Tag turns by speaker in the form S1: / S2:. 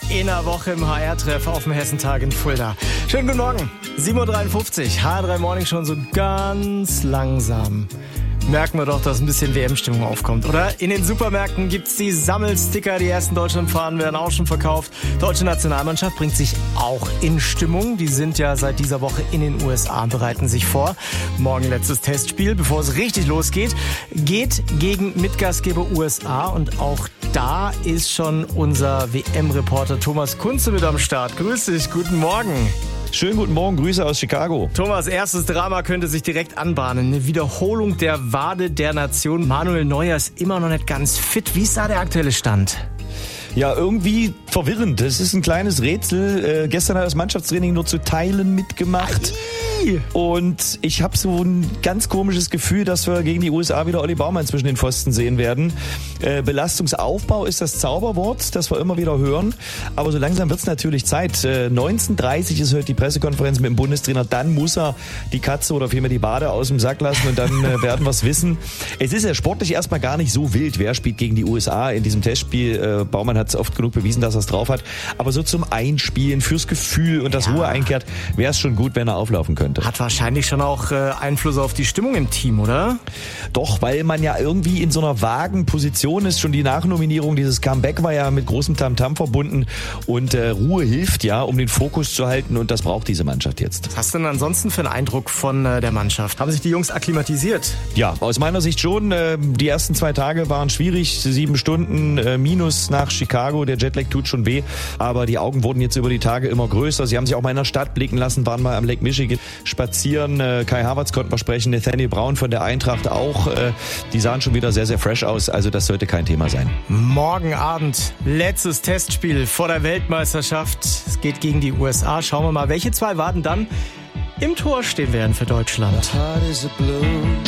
S1: in der Woche im HR-Treff auf dem Hessentag in Fulda. Schönen guten Morgen, 7.53 Uhr, HR3 Morning schon so ganz langsam. Merken wir doch, dass ein bisschen WM-Stimmung aufkommt, oder? In den Supermärkten gibt's die Sammelsticker, die ersten Deutschlandfahnen werden auch schon verkauft. Deutsche Nationalmannschaft bringt sich auch in Stimmung. Die sind ja seit dieser Woche in den USA und bereiten sich vor. Morgen letztes Testspiel, bevor es richtig losgeht. Geht gegen Mitgastgeber USA und auch da ist schon unser WM-Reporter Thomas Kunze mit am Start. Grüß dich, guten Morgen.
S2: Schönen guten Morgen, Grüße aus Chicago.
S1: Thomas, erstes Drama könnte sich direkt anbahnen. Eine Wiederholung der Wade der Nation. Manuel Neuer ist immer noch nicht ganz fit. Wie ist da der aktuelle Stand?
S2: Ja, irgendwie verwirrend. Es ist ein kleines Rätsel. Gestern hat das Mannschaftstraining nur zu Teilen mitgemacht. Und ich habe so ein ganz komisches Gefühl, dass wir gegen die USA wieder Olli Baumann zwischen den Pfosten sehen werden. Belastungsaufbau ist das Zauberwort, das wir immer wieder hören. Aber so langsam wird's natürlich Zeit. 19:30 ist heute die Pressekonferenz mit dem Bundestrainer. Dann muss er die Katze oder vielmehr die Wade aus dem Sack lassen und dann werden wir's wissen. Es ist ja sportlich erstmal gar nicht so wild. Wer spielt gegen die USA in diesem Testspiel? Baumann hat es oft genug bewiesen, dass er es drauf hat. Aber so zum Einspielen, fürs Gefühl und das Ruhe einkehrt, wäre es schon gut, wenn er auflaufen könnte.
S1: Hat wahrscheinlich schon auch Einfluss auf die Stimmung im Team, oder?
S2: Doch, weil man ja irgendwie in so einer vagen Position ist. Schon die Nachnominierung, dieses Comeback war ja mit großem Tamtam verbunden. Und Ruhe hilft ja, um den Fokus zu halten. Und das braucht diese Mannschaft jetzt.
S1: Was hast du denn ansonsten für einen Eindruck von der Mannschaft? Haben sich die Jungs akklimatisiert?
S2: Ja, aus meiner Sicht schon. Die ersten 2 Tage waren schwierig. 7 Stunden minus nach Chicago. Der Jetlag tut schon weh. Aber die Augen wurden jetzt über die Tage immer größer. Sie haben sich auch mal in der Stadt blicken lassen, waren mal am Lake Michigan spazieren. Kai Havertz konnten wir sprechen, Nathaniel Brown von der Eintracht auch. Die sahen schon wieder sehr, sehr fresh aus. Also das sollte kein Thema sein.
S1: Morgen Abend, letztes Testspiel vor der Weltmeisterschaft. Es geht gegen die USA. Schauen wir mal, welche 2 Waden dann im Tor stehen werden für Deutschland.